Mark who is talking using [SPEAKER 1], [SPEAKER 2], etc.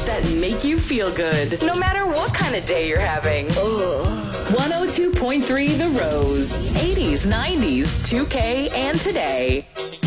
[SPEAKER 1] that make you feel good, no matter what kind of day you're having. 102.3 The Rose. 80s, 90s, 2K, and today.